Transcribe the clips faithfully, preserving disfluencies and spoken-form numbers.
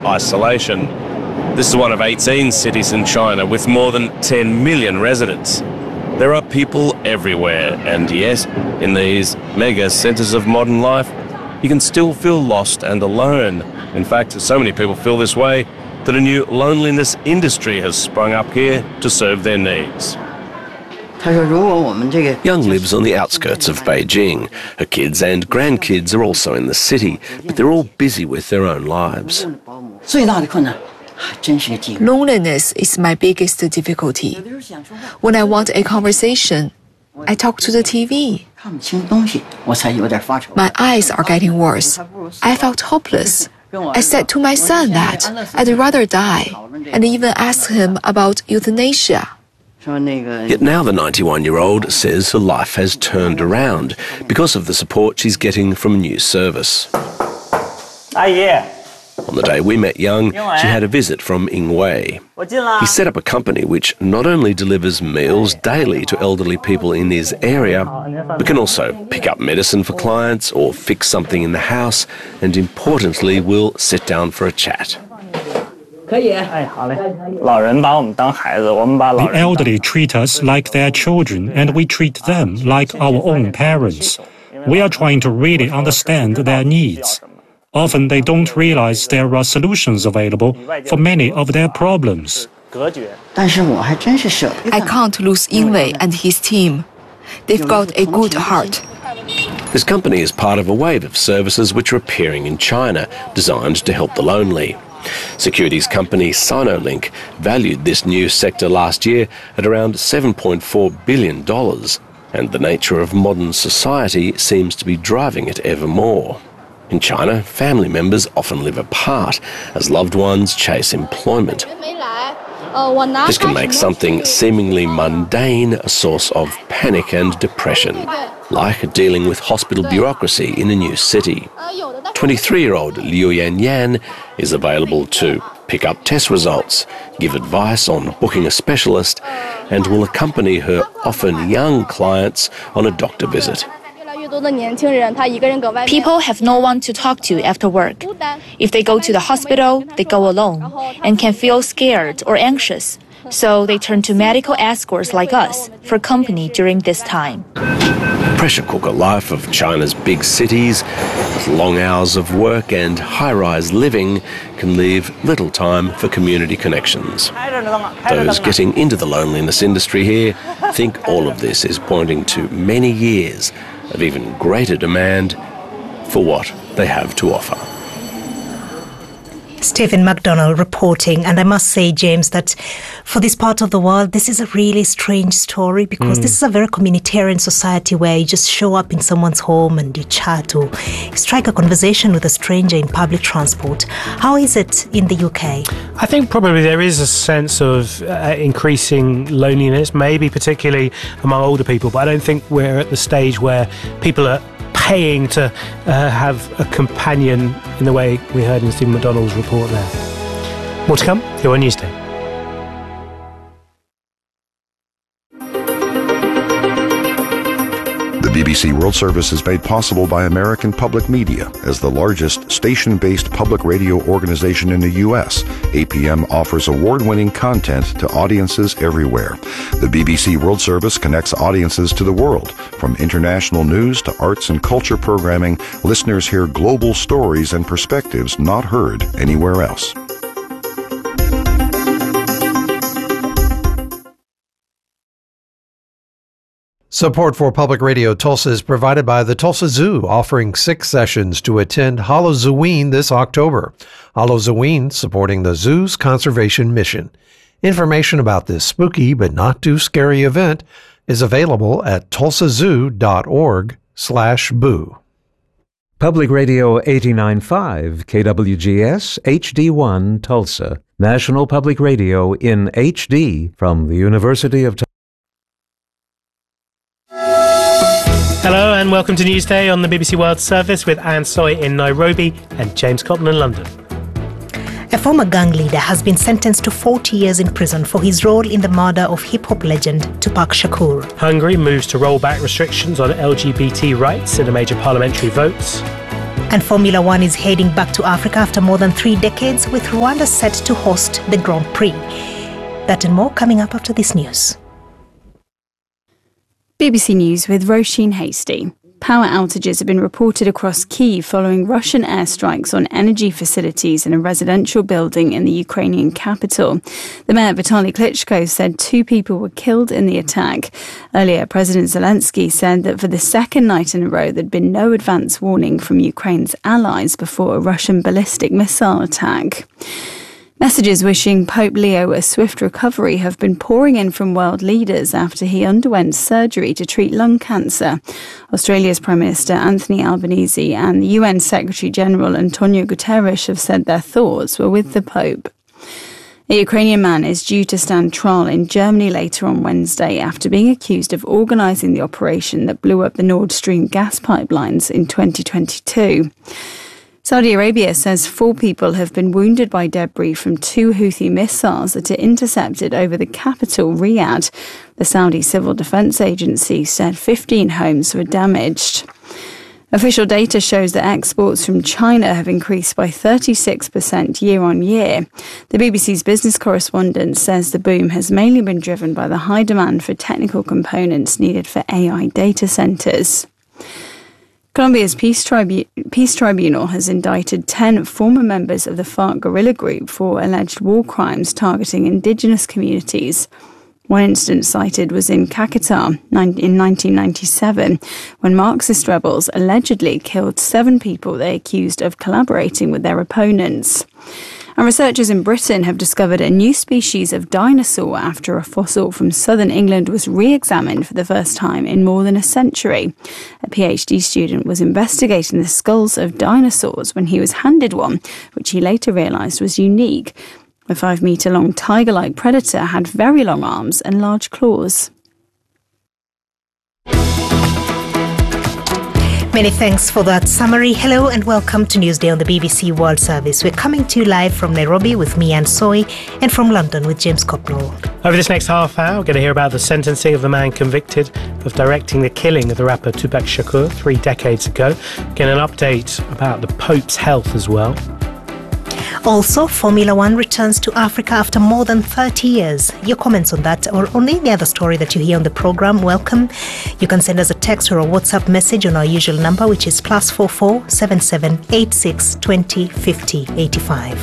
isolation. This is one of eighteen cities in China with more than ten million residents. There are people everywhere, and yet, in these mega centres of modern life, you can still feel lost and alone. In fact, so many people feel this way that a new loneliness industry has sprung up here to serve their needs. Young lives on the outskirts of Beijing. Her kids and grandkids are also in the city, but they're all busy with their own lives. Loneliness is my biggest difficulty. When I want a conversation, I talk to the T V. My eyes are getting worse. I felt hopeless. I said to my son that I'd rather die, and even asked him about euthanasia. Yet now the ninety-one-year-old says her life has turned around because of the support she's getting from a new service. Ah, yeah. On the day we met Young, she had a visit from Ying Wei. He set up a company which not only delivers meals daily to elderly people in his area, but can also pick up medicine for clients or fix something in the house, and importantly, will sit down for a chat. The elderly treat us like their children, and we treat them like our own parents. We are trying to really understand their needs. Often they don't realize there are solutions available for many of their problems. I can't lose Ying Wei and his team. They've got a good heart. This company is part of a wave of services which are appearing in China, designed to help the lonely. Securities company Sinolink valued this new sector last year at around seven point four billion dollars, and the nature of modern society seems to be driving it ever more. In China, family members often live apart as loved ones chase employment. This can make something seemingly mundane a source of panic and depression, like dealing with hospital bureaucracy in a new city. twenty-three-year-old Liu Yanyan is available to pick up test results, give advice on booking a specialist, and will accompany her often young clients on a doctor visit. People have no one to talk to after work. If they go to the hospital, they go alone and can feel scared or anxious. So they turn to medical escorts like us for company during this time. Pressure cooker life of China's big cities, with long hours of work and high-rise living, can leave little time for community connections. Those getting into the loneliness industry here think all of this is pointing to many years of even greater demand for what they have to offer. Stephen McDonald reporting, and I must say, James, that for this part of the world, this is a really strange story because mm. this is a very communitarian society where you just show up in someone's home and you chat or strike a conversation with a stranger in public transport. How is it in the U K? I think probably there is a sense of uh, increasing loneliness, maybe particularly among older people, but I don't think we're at the stage where people are paying to uh, have a companion in the way we heard in Stephen McDonald's report there. More to come here on Newsday. The B B C World Service is made possible by American Public Media. As the largest station-based public radio organization in the U S, A P M offers award-winning content to audiences everywhere. The B B C World Service connects audiences to the world. From international news to arts and culture programming, listeners hear global stories and perspectives not heard anywhere else. Support for Public Radio Tulsa is provided by the Tulsa Zoo, offering six sessions to attend Halloween this October. Halloween supporting the zoo's conservation mission. Information about this spooky but not too scary event is available at tulsazoo.org slash boo. Public Radio eighty-nine point five, K W G S, H D one, Tulsa. National Public Radio in H D from the University of Tulsa. Hello and welcome to Newsday on the B B C World Service with Anne Soy in Nairobi and James Cotton in London. A former gang leader has been sentenced to forty years in prison for his role in the murder of hip-hop legend Tupac Shakur. Hungary moves to roll back restrictions on L G B T rights in a major parliamentary vote. And Formula One is heading back to Africa after more than three decades, with Rwanda set to host the Grand Prix. That and more coming up after this news. B B C News with Roisin Hasty. Power outages have been reported across Kyiv following Russian airstrikes on energy facilities in a residential building in the Ukrainian capital. The mayor, Vitaly Klitschko, said two people were killed in the attack. Earlier, President Zelensky said that for the second night in a row, there'd been no advance warning from Ukraine's allies before a Russian ballistic missile attack. Messages wishing Pope Leo a swift recovery have been pouring in from world leaders after he underwent surgery to treat lung cancer. Australia's Prime Minister Anthony Albanese and the U N Secretary-General Antonio Guterres have said their thoughts were with the Pope. A Ukrainian man is due to stand trial in Germany later on Wednesday after being accused of organising the operation that blew up the Nord Stream gas pipelines in twenty twenty-two. Saudi Arabia says four people have been wounded by debris from two Houthi missiles that it intercepted over the capital, Riyadh. The Saudi Civil Defense Agency said fifteen homes were damaged. Official data shows that exports from China have increased by thirty-six percent year on year. The B B C's business correspondent says the boom has mainly been driven by the high demand for technical components needed for A I data centres. Colombia's Peace, Tribu- Peace Tribunal has indicted ten former members of the FARC guerrilla group for alleged war crimes targeting indigenous communities. One incident cited was in Caquetá in nineteen ninety-seven, when Marxist rebels allegedly killed seven people they accused of collaborating with their opponents. And researchers in Britain have discovered a new species of dinosaur after a fossil from southern England was re-examined for the first time in more than a century. A PhD student was investigating the skulls of dinosaurs when he was handed one, which he later realised was unique. The five-metre-long tiger-like predator had very long arms and large claws. Many thanks for that summary. Hello and welcome to Newsday on the B B C World Service. We're coming to you live from Nairobi with me, Anne Soy, and from London with James Copnall. Over this next half hour, we're going to hear about the sentencing of the man convicted of directing the killing of the rapper Tupac Shakur three decades ago. Get an update about the Pope's health as well. Also, Formula One returns to Africa after more than thirty years. Your comments on that or on any other story that you hear on the programme, welcome. You can send us a text or a WhatsApp message on our usual number, which is plus four four seven seven eight six twenty fifty eighty five.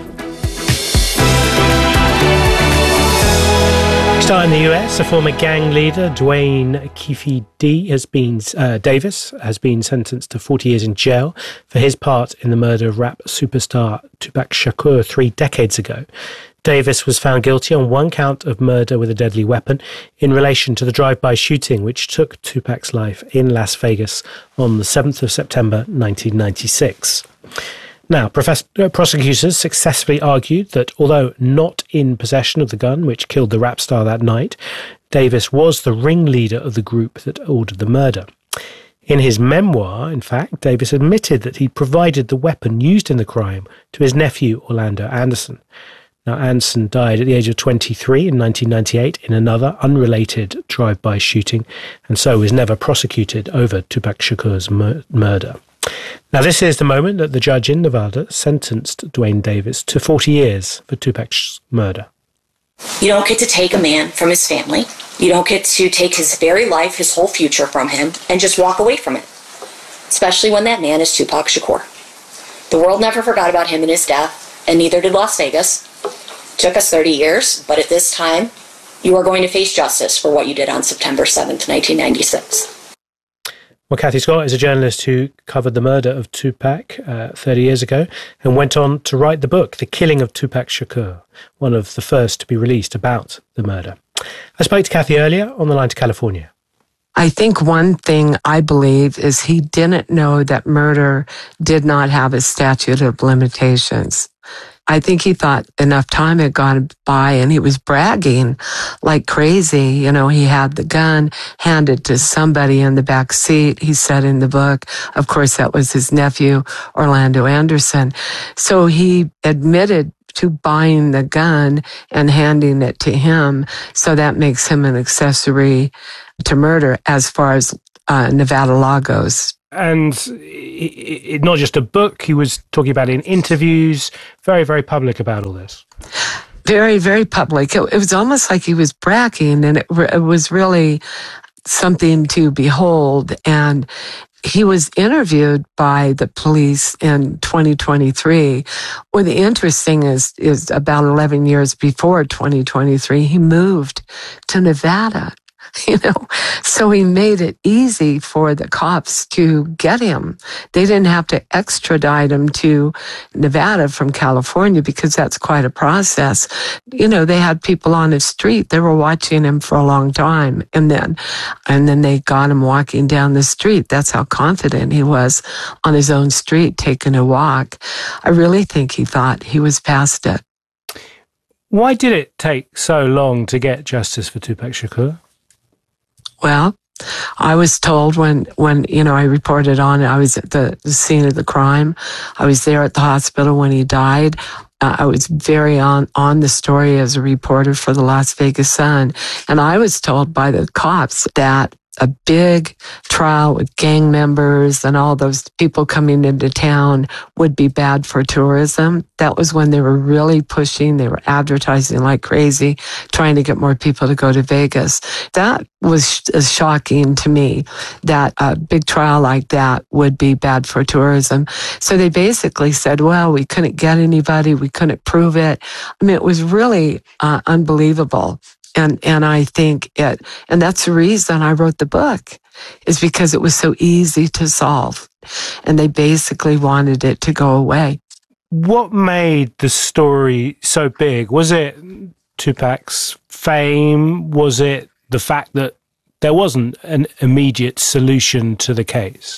Start in the U S, a former gang leader, Duane Keffe D has been uh, Davis has been sentenced to forty years in jail for his part in the murder of rap superstar Tupac Shakur three decades ago. Davis was found guilty on one count of murder with a deadly weapon in relation to the drive-by shooting which took Tupac's life in Las Vegas on the seventh of September nineteen ninety-six. Now, professor, uh, prosecutors successfully argued that although not in possession of the gun which killed the rap star that night, Davis was the ringleader of the group that ordered the murder. In his memoir, in fact, Davis admitted that he provided the weapon used in the crime to his nephew, Orlando Anderson. Now, Anderson died at the age of twenty-three in nineteen ninety-eight in another unrelated drive-by shooting, and so was never prosecuted over Tupac Shakur's mur- murder. Now, this is the moment that the judge in Nevada sentenced Duane Davis to forty years for Tupac's murder. You don't get to take a man from his family. You don't get to take his very life, his whole future from him, and just walk away from it. Especially when that man is Tupac Shakur. The world never forgot about him and his death, and neither did Las Vegas. It took us thirty years, but at this time, you are going to face justice for what you did on September seventh, nineteen ninety-six. Well, Kathy Scott is a journalist who covered the murder of Tupac uh, thirty years ago and went on to write the book, The Killing of Tupac Shakur, one of the first to be released about the murder. I spoke to Kathy earlier on the line to California. I think one thing I believe is he didn't know that murder did not have a statute of limitations. I think he thought enough time had gone by and he was bragging like crazy. You know, he had the gun handed to somebody in the back seat, he said in the book. Of course, that was his nephew, Orlando Anderson. So he admitted to buying the gun and handing it to him. So that makes him an accessory to murder as far as uh, Nevada law goes. And it, it, not just a book, he was talking about it in interviews, very, very public about all this. Very, very public. It, it was almost like he was bragging, and it, it was really something to behold. And he was interviewed by the police in twenty twenty-three. Well, the interesting is, is about eleven years before twenty twenty-three, he moved to Nevada. You know, so he made it easy for the cops to get him. They didn't have to extradite him to Nevada from California because that's quite a process. You know, they had people on the street. They were watching him for a long time. And then, and then they got him walking down the street. That's how confident he was on his own street, taking a walk. I really think he thought he was past it. Why did it take so long to get justice for Tupac Shakur? Well, I was told when, when, you know, I reported on it, I was at the, the scene of the crime. I was there at the hospital when he died. Uh, I was very on, on the story as a reporter for the Las Vegas Sun. And I was told by the cops that a big trial with gang members and all those people coming into town would be bad for tourism. That was when they were really pushing. They were advertising like crazy, trying to get more people to go to Vegas. That was shocking to me, that a big trial like that would be bad for tourism. So they basically said, well, we couldn't get anybody. We couldn't prove it. I mean, it was really uh, unbelievable. And and I think it, and that's the reason I wrote the book, is because it was so easy to solve. And they basically wanted it to go away. What made the story so big? Was it Tupac's fame? Was it the fact that there wasn't an immediate solution to the case?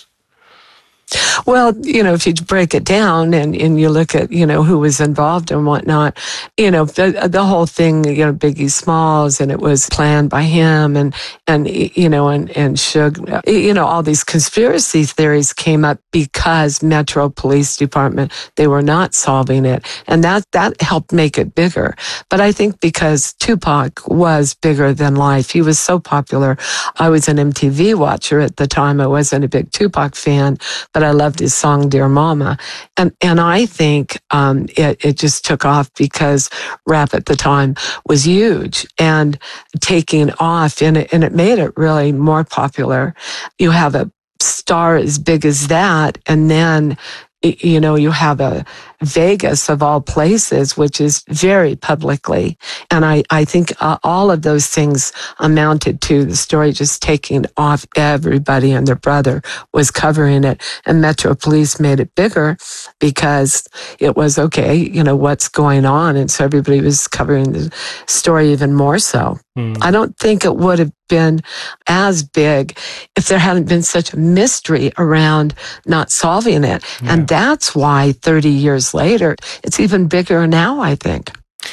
Well, you know, if you break it down and, and you look at, you know, who was involved and whatnot, you know, the, the whole thing, you know, Biggie Smalls, and it was planned by him, and, and you know, and, and Suge, you know, all these conspiracy theories came up because Metro Police Department, they were not solving it. And that, that helped make it bigger. But I think because Tupac was bigger than life, he was so popular. I was an M T V watcher at the time. I wasn't a big Tupac fan, but I loved his song, Dear Mama. And and I think um, it, it just took off because rap at the time was huge and taking off, and it, and it made it really more popular. You have a star as big as that, and then you know, you have a Vegas of all places, which is very publicly. And I, I think uh, all of those things amounted to the story just taking off. Everybody and their brother was covering it. And Metro Police made it bigger because it was, okay, you know, what's going on? And so everybody was covering the story even more so. Mm. I don't think it would have been as big if there hadn't been such a mystery around not solving it. Yeah. And that's why thirty years later, it's even bigger now, I think.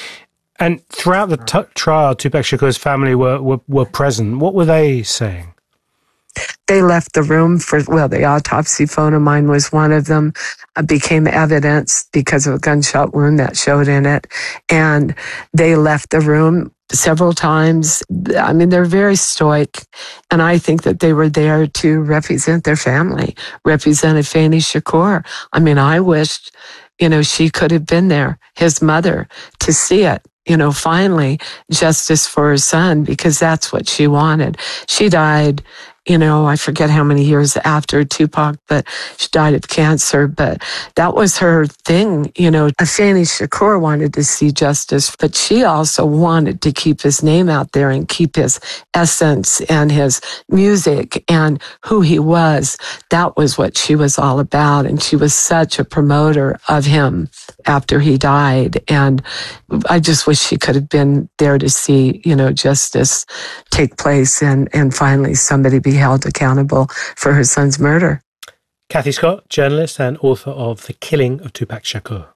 And throughout the t- trial, Tupac Shakur's family were, were, were present. What were they saying? They left the room for, well, the autopsy phone of mine was one of them, uh, became evidence because of a gunshot wound that showed in it. And they left the room several times. I mean, they're very stoic. And I think that they were there to represent their family, represent Afeni Shakur. I mean, I wished, you know, she could have been there, his mother, to see it. You know, finally, justice for her son, because that's what she wanted. She died, you know, I forget how many years after Tupac, but she died of cancer. But that was her thing. You know, Afeni Shakur wanted to see justice, but she also wanted to keep his name out there and keep his essence and his music and who he was. That was what she was all about. And she was such a promoter of him after he died. And I just wish she could have been there to see, you know, justice take place and, and finally somebody be held accountable for her son's murder. Kathy Scott, journalist and author of The Killing of Tupac Shakur.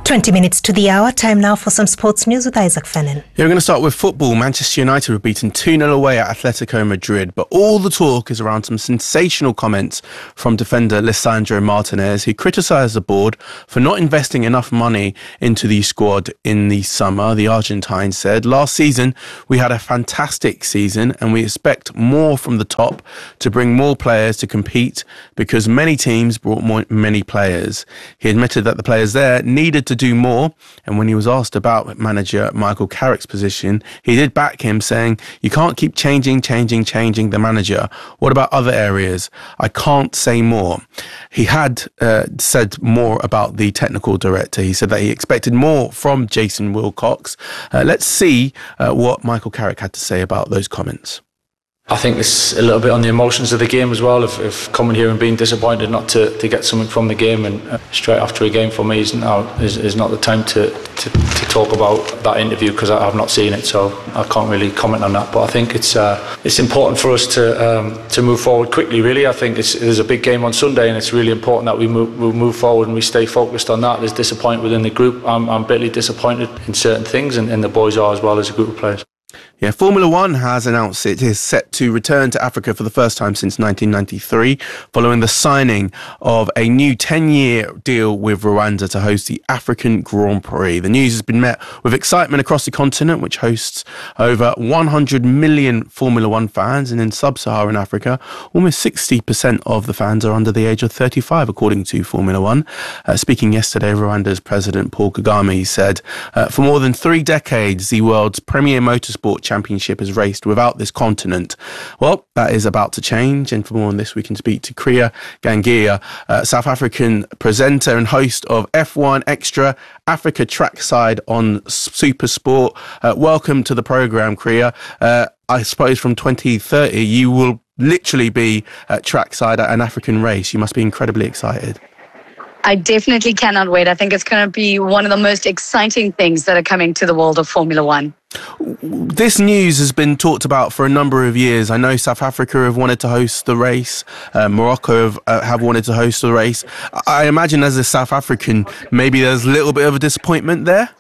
twenty minutes to the hour. Time now for some sports news with Isaac Fennin. Yeah, we're going to start with football. Manchester United were beaten two nil away at Atletico Madrid, but all the talk is around some sensational comments from defender Lisandro Martinez, who criticised the board for not investing enough money into the squad in the summer. The Argentine said, "Last season, we had a fantastic season and we expect more from the top to bring more players to compete because many teams brought more, many players." He admitted that the players there needed to do more, and when he was asked about manager Michael Carrick's position, he did back him, saying, "You can't keep changing, changing, changing the manager. What about other areas? I can't say more." He had uh, said more about the technical director. He said that he expected more from Jason Wilcox. Uh, let's see uh, what Michael Carrick had to say about those comments. I think it's a little bit on the emotions of the game as well, of, of coming here and being disappointed not to, to get something from the game, and uh, straight after a game for me is, now, is, is not the time to, to, to talk about that interview because I have not seen it, so I can't really comment on that. But I think it's uh, it's important for us to um, to move forward quickly, really. I think it's, there's a big game on Sunday and it's really important that we move, we move forward and we stay focused on that. There's disappointment within the group. I'm, I'm bitterly disappointed in certain things, and, and the boys are as well as a group of players. Yeah, Formula One has announced it is set to return to Africa for the first time since nineteen ninety-three, following the signing of a new ten-year deal with Rwanda to host the African Grand Prix. The news has been met with excitement across the continent, which hosts over one hundred million Formula One fans, and in sub-Saharan Africa, almost sixty percent of the fans are under the age of thirty-five, according to Formula One. Uh, speaking yesterday, Rwanda's President Paul Kagame said, uh, for more than three decades, the world's premier motorsport championship has raced without this continent. Well, that is about to change, and for more on this we can speak to Kriya Gangia, uh, South African presenter and host of F one Extra Africa Trackside on Supersport. Uh, welcome to the programme, Kriya. Uh, I suppose from twenty thirty you will literally be at trackside at an African race. You must be incredibly excited. I definitely cannot wait. I think it's going to be one of the most exciting things that are coming to the world of Formula One. This news has been talked about for a number of years. I know South Africa have wanted to host the race. Uh, Morocco have, uh, have wanted to host the race. I imagine as a South African, maybe there's a little bit of a disappointment there?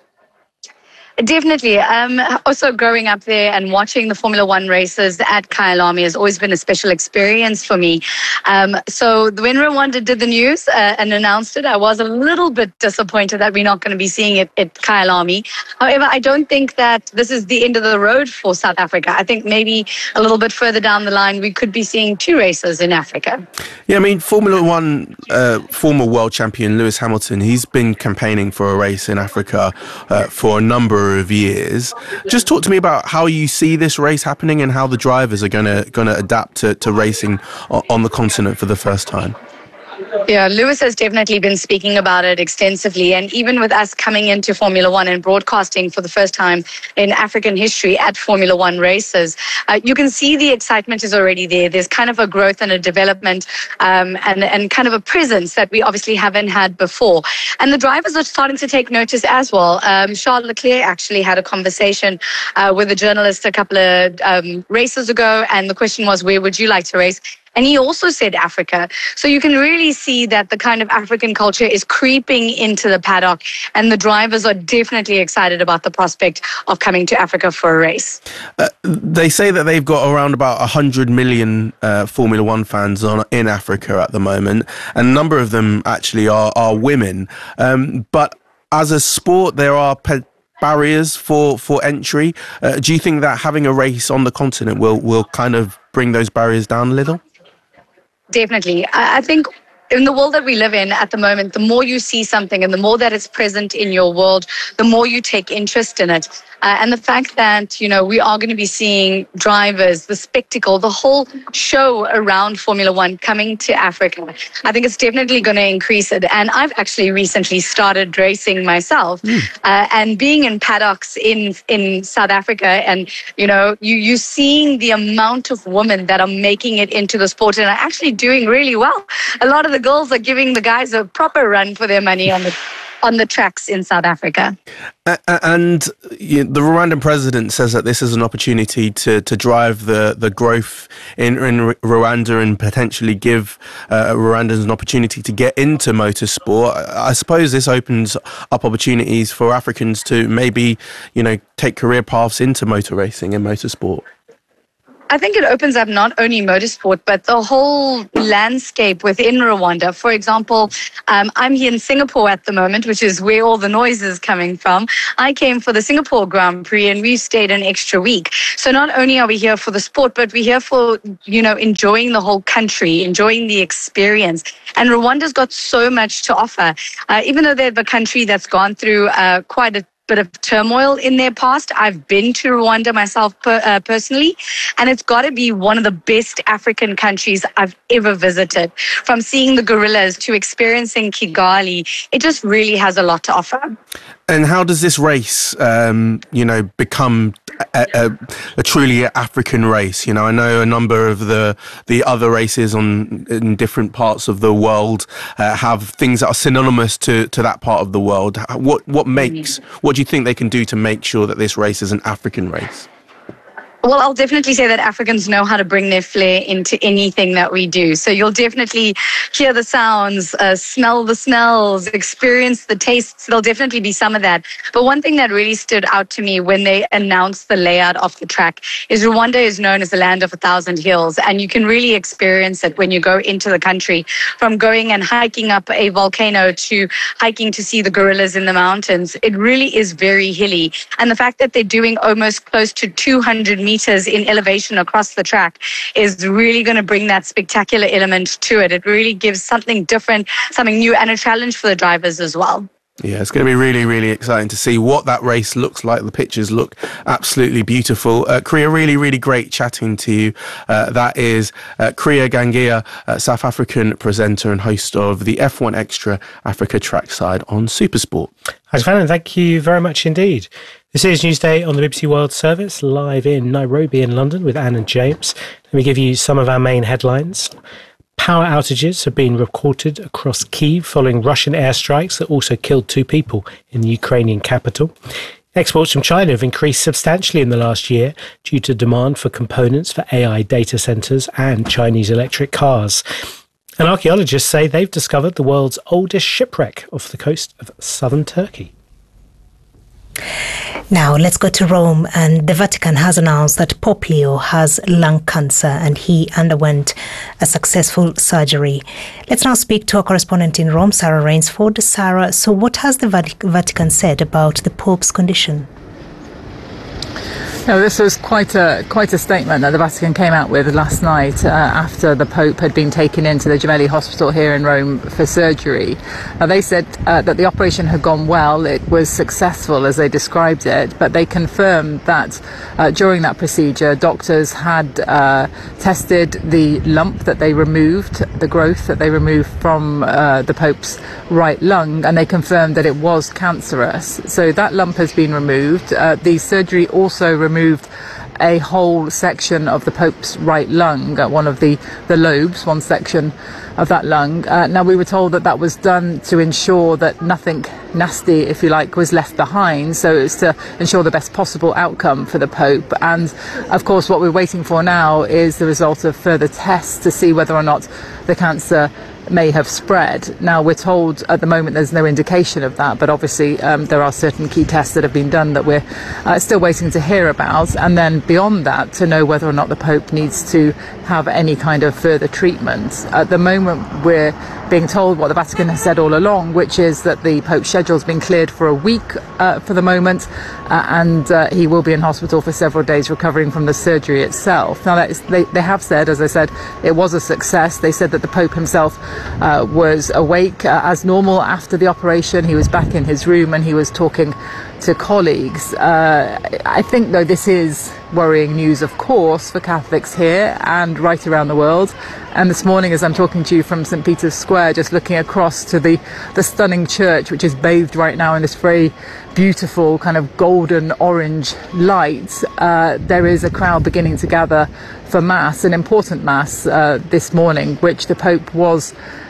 Definitely. Um, also, growing up there and watching the Formula One races at Kyalami has always been a special experience for me. Um, so when Rwanda did the news uh, and announced it, I was a little bit disappointed that we're not going to be seeing it at Kyalami. However, I don't think that this is the end of the road for South Africa. I think maybe a little bit further down the line, we could be seeing two races in Africa. Yeah, I mean, Formula One uh, former world champion Lewis Hamilton, he's been campaigning for a race in Africa uh, for a number of years. Just talk to me about how you see this race happening and how the drivers are going to going to adapt to, to racing on the continent for the first time. Yeah, Lewis has definitely been speaking about it extensively. And even with us coming into Formula One and broadcasting for the first time in African history at Formula One races, uh, you can see the excitement is already there. There's kind of a growth and a development um, and, and kind of a presence that we obviously haven't had before. And the drivers are starting to take notice as well. Um, Charles Leclerc actually had a conversation uh, with a journalist a couple of um, races ago. And the question was, where would you like to race? And he also said Africa. So you can really see that the kind of African culture is creeping into the paddock, and the drivers are definitely excited about the prospect of coming to Africa for a race. Uh, they say that they've got around about one hundred million uh, Formula One fans on, in Africa at the moment, and a number of them actually are, are women. Um, but as a sport, there are pe- barriers for, for entry. Uh, do you think that having a race on the continent will, will kind of bring those barriers down a little? Definitely. I think in the world that we live in at the moment, the more you see something and the more that it's present in your world, the more you take interest in it. Uh, and the fact that, you know, we are going to be seeing drivers, the spectacle, the whole show around Formula One coming to Africa, I think it's definitely going to increase it. And I've actually recently started racing myself mm. uh, and being in paddocks in, in South Africa. And, you know, you, you're seeing the amount of women that are making it into the sport and are actually doing really well. A lot of the girls are giving the guys a proper run for their money on the on the tracks in South Africa. Uh, and you know, the Rwandan president says that this is an opportunity to, to drive the, the growth in, in Rwanda and potentially give uh, Rwandans an opportunity to get into motorsport. I suppose this opens up opportunities for Africans to maybe, you know, take career paths into motor racing and motorsport. I think it opens up not only motorsport, but the whole landscape within Rwanda. For example, um, I'm here in Singapore at the moment, which is where all the noise is coming from. I came for the Singapore Grand Prix and we stayed an extra week. So not only are we here for the sport, but we're here for, you know, enjoying the whole country, enjoying the experience. And Rwanda's got so much to offer. Uh, even though they're the country that's gone through uh, quite a bit of turmoil in their past. I've been to Rwanda myself per, uh, personally, and it's got to be one of the best African countries I've ever visited. From seeing the gorillas to experiencing Kigali, it just really has a lot to offer. And how does this race, um, you know, become a, a, a truly African race? You know, I know a number of the the other races on in different parts of the world uh, have things that are synonymous to, to that part of the world. What what makes what do you think they can do to make sure that this race is an African race? Well, I'll definitely say that Africans know how to bring their flair into anything that we do. So you'll definitely hear the sounds, uh, smell the smells, experience the tastes. There'll definitely be some of that. But one thing that really stood out to me when they announced the layout of the track is Rwanda is known as the land of a thousand hills. And you can really experience it when you go into the country, from going and hiking up a volcano to hiking to see the gorillas in the mountains. It really is very hilly. And the fact that they're doing almost close to two hundred meters in elevation across the track is really going to bring that spectacular element to it. It really gives something different, something new, and a challenge for the drivers as well. Yeah, it's going to be really, really exciting to see what that race looks like. The pictures look absolutely beautiful. Uh, Kriya, really, really great chatting to you. Uh, that is uh, Kriya Gangia, uh, South African presenter and host of the F one Extra Africa Trackside on Supersport. Thanks, Van, and thank you very much indeed. This is Newsday on the B B C World Service, live in Nairobi in London with Anne and James. Let me give you some of our main headlines. Power outages have been recorded across Kyiv following Russian airstrikes that also killed two people in the Ukrainian capital. Exports from China have increased substantially in the last year due to demand for components for A I data centres and Chinese electric cars. And archaeologists say they've discovered the world's oldest shipwreck off the coast of southern Turkey. Now let's go to Rome, and the Vatican has announced that Pope Leo has lung cancer and he underwent a successful surgery. Let's now speak to our correspondent in Rome, Sarah Rainsford. Sarah, so what has the Vatican said about the Pope's condition? No, this was quite a quite a statement that the Vatican came out with last night uh, after the Pope had been taken into the Gemelli Hospital here in Rome for surgery. Now, they said uh, that the operation had gone well, it was successful as they described it, but they confirmed that uh, during that procedure doctors had uh, tested the lump that they removed, the growth that they removed from uh, the Pope's right lung, and they confirmed that it was cancerous. So that lump has been removed. Uh, the surgery also removed Removed a whole section of the Pope's right lung, uh, one of the, the lobes, one section of that lung. Uh, now, we were told that that was done to ensure that nothing nasty, if you like, was left behind. So it's to ensure the best possible outcome for the Pope. And, of course, what we're waiting for now is the result of further tests to see whether or not the cancer may have spread. Now, we're told at the moment there's no indication of that, but obviously um, there are certain key tests that have been done that we're uh, still waiting to hear about, and then beyond that to know whether or not the Pope needs to have any kind of further treatment. At the moment we're being told what the Vatican has said all along, which is that the Pope's schedule's been cleared for a week uh, for the moment, uh, and uh, he will be in hospital for several days recovering from the surgery itself. Now, that is, they, they have said, as I said, it was a success. They said that the Pope himself uh, was awake uh, as normal after the operation. He was back in his room and he was talking to colleagues. Uh, I think, though, this is worrying news, of course, for Catholics here and right around the world. And this morning, as I'm talking to you from Saint Peter's Square, just looking across to the, the stunning church, which is bathed right now in this very beautiful kind of golden orange light, uh, there is a crowd beginning to gather for Mass, an important Mass uh, this morning, which the Pope was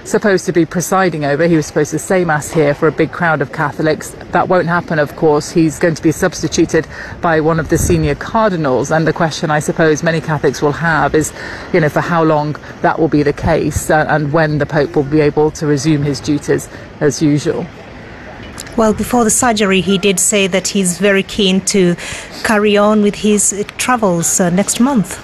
supposed to be presiding over. He was supposed to say Mass here for a big crowd of Catholics. That won't happen, of course. He's going to be substituted by one of the senior cardinals. And the question, I suppose, many Catholics will have is, you know, for how long that will be the case uh, and when the Pope will be able to resume his duties as usual. Well, before the surgery, he did say that he's very keen to carry on with his travels uh, next month.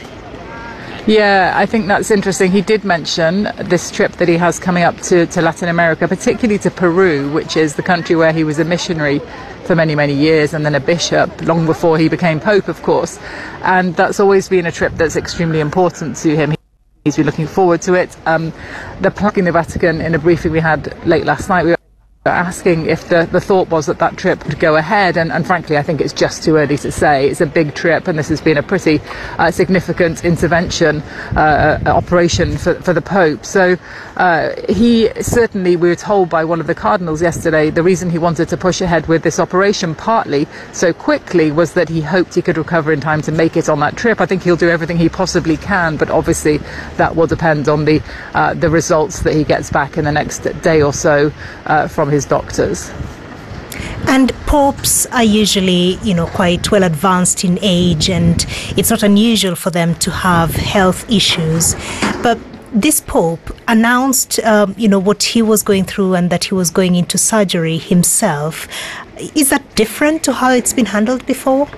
Yeah, I think that's interesting. He did mention this trip that he has coming up to, to Latin America, particularly to Peru, which is the country where he was a missionary for many, many years and then a bishop long before he became Pope, of course. And that's always been a trip that's extremely important to him. He's been looking forward to it. Um, the plaque in the Vatican, in a briefing we had late last night, we were asking if the, the thought was that that trip would go ahead, and, and frankly I think it's just too early to say. It's a big trip and this has been a pretty uh, significant intervention uh, operation for, for the Pope, so uh, he certainly, we were told by one of the cardinals yesterday, the reason he wanted to push ahead with this operation partly so quickly was that he hoped he could recover in time to make it on that trip. I think he'll do everything he possibly can, but obviously that will depend on the uh, the results that he gets back in the next day or so uh, from his doctors. And popes are usually, you know, quite well advanced in age, and it's not unusual for them to have health issues. But this pope announced, um, you know, what he was going through and that he was going into surgery himself. Is that different to how it's been handled before?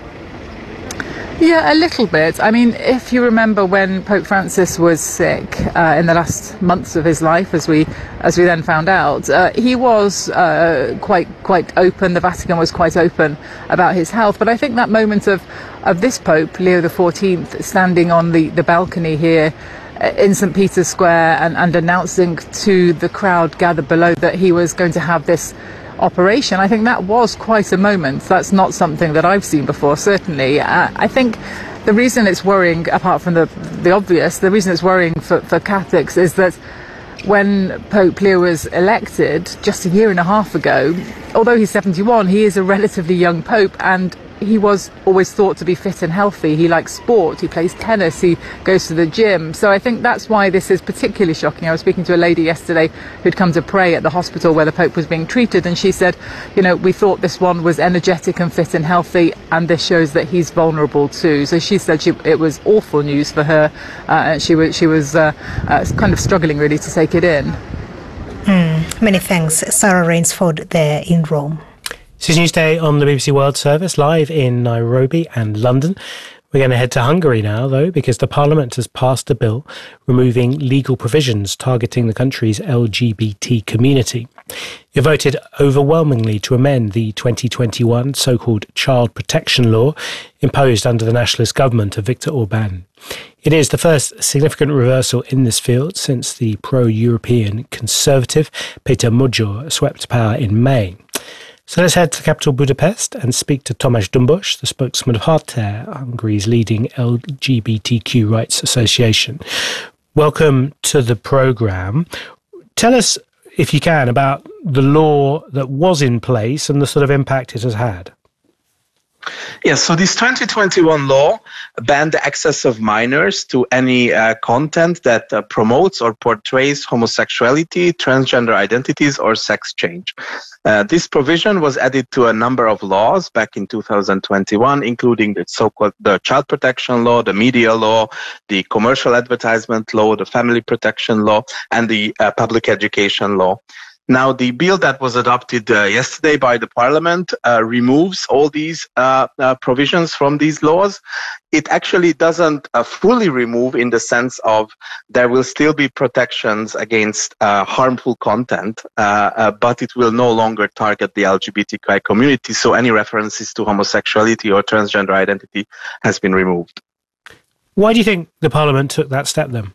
Yeah, a little bit. I mean, if you remember when Pope Francis was sick uh, in the last months of his life, as we as we then found out, uh, he was uh, quite quite open. The Vatican was quite open about his health. But I think that moment of, of this Pope, Leo the fourteenth, standing on the, the balcony here in Saint Peter's Square and, and announcing to the crowd gathered below that he was going to have this operation, I think that was quite a moment. That's not something that I've seen before, certainly. Uh, I think the reason it's worrying, apart from the the obvious, the reason it's worrying for, for Catholics is that when Pope Leo was elected just a year and a half ago, although he's seventy-one, he is a relatively young Pope, and he was always thought to be fit and healthy. He likes sport, he plays tennis, he goes to the gym. So I think that's why this is particularly shocking. I was speaking to a lady yesterday who'd come to pray at the hospital where the Pope was being treated, and she said, you know, we thought this one was energetic and fit and healthy, and this shows that he's vulnerable too. So she said she, it was awful news for her, uh, and she was, she was uh, uh, kind of struggling really to take it in. Mm, many thanks. Sarah Rainsford there in Rome. This is Newsday on the B B C World Service, live in Nairobi and London. We're going to head to Hungary now, though, because the Parliament has passed a bill removing legal provisions targeting the country's L G B T community. It voted overwhelmingly to amend the twenty twenty-one so-called child protection law imposed under the nationalist government of Viktor Orban. It is the first significant reversal in this field since the pro-European conservative Peter Magyar swept power in May. So let's head to capital Budapest and speak to Tamás Dumbos, the spokesman of Harter, Hungary's leading L G B T Q rights association. Welcome to the programme. Tell us, if you can, about the law that was in place and the sort of impact it has had. Yes, so this twenty twenty-one law banned the access of minors to any uh, content that uh, promotes or portrays homosexuality, transgender identities, or sex change. Uh, this provision was added to a number of laws back in two thousand twenty-one, including the so-called the child protection law, the media law, the commercial advertisement law, the family protection law, and the uh, public education law. Now, the bill that was adopted uh, yesterday by the Parliament uh, removes all these uh, uh, provisions from these laws. It actually doesn't uh, fully remove in the sense of there will still be protections against uh, harmful content, uh, uh, but it will no longer target the L G B T Q I community. So any references to homosexuality or transgender identity has been removed. Why do you think the Parliament took that step then?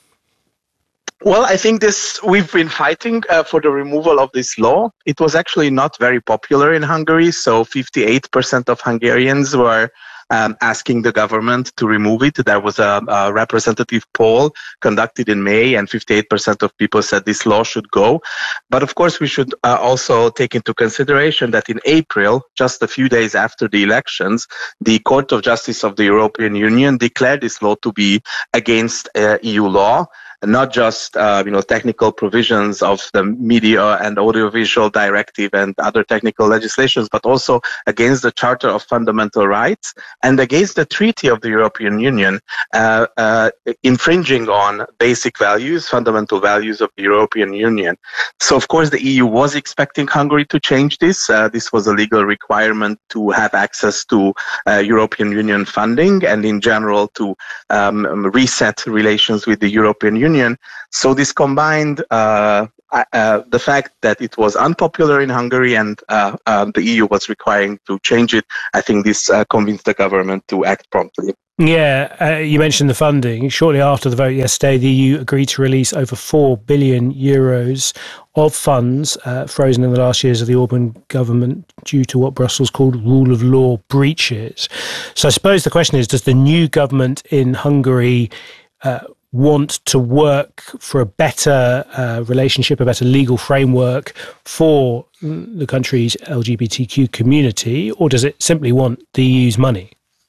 Well, I think this we've been fighting uh, for the removal of this law. It was actually not very popular in Hungary, so fifty-eight percent of Hungarians were um, asking the government to remove it. There was a, a representative poll conducted in May, and fifty-eight percent of people said this law should go. But of course, we should uh, also take into consideration that in April, just a few days after the elections, the Court of Justice of the European Union declared this law to be against uh, E U law. not just uh, you know technical provisions of the Media and Audiovisual Directive and other technical legislations, but also against the Charter of Fundamental Rights and against the Treaty of the European Union, uh, uh, infringing on basic values, fundamental values of the European Union. So, of course, the E U was expecting Hungary to change this. Uh, this was a legal requirement to have access to uh, European Union funding and, in general, to um, reset relations with the European Union. So this combined uh, uh, the fact that it was unpopular in Hungary and uh, uh, the E U was requiring to change it, I think this uh, convinced the government to act promptly. Yeah, uh, you mentioned the funding. Shortly after the vote yesterday, the E U agreed to release over four billion euros of funds uh, frozen in the last years of the Orban government due to what Brussels called rule of law breaches. So I suppose the question is, does the new government in Hungary uh, want to work for a better uh, relationship, a better legal framework for the country's L G B T Q community, or does it simply want the E U's money?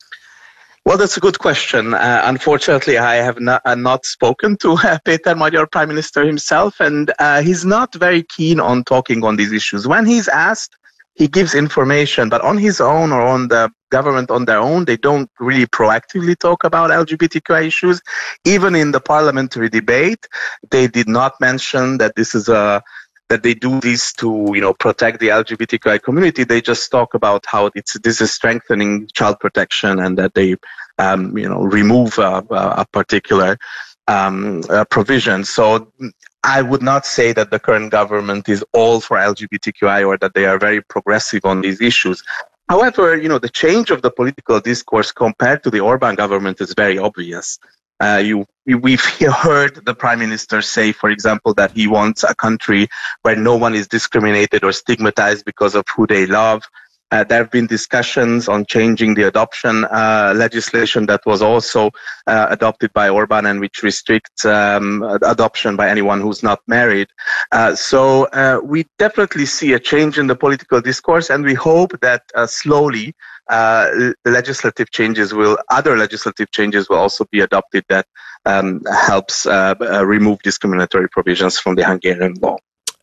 Well, that's a good question. Uh, unfortunately, I have not, uh, not spoken to uh, Péter Magyar, Prime Minister himself, and uh, he's not very keen on talking on these issues. When he's asked, he gives information, but on his own or on the government on their own, they don't really proactively talk about L G B T Q I issues. Even in the parliamentary debate, they did not mention that this is a that they do this to, you know, protect the L G B T Q I community. They just talk about how it's this is strengthening child protection and that they, um, you know, remove a, a particular um, a provision. So I would not say that the current government is all for L G B T Q I or that they are very progressive on these issues. However, you know, the change of the political discourse compared to the Orban government is very obvious. Uh, you, we've heard the Prime Minister say, for example, that he wants a country where no one is discriminated or stigmatized because of who they love. Uh, there have been discussions on changing the adoption uh, legislation that was also uh, adopted by Orban and which restricts um, adoption by anyone who's not married. Uh, so uh, we definitely see a change in the political discourse, and we hope that uh, slowly uh, legislative changes will, other legislative changes will also be adopted that um, helps uh, uh, remove discriminatory provisions from the Hungarian law.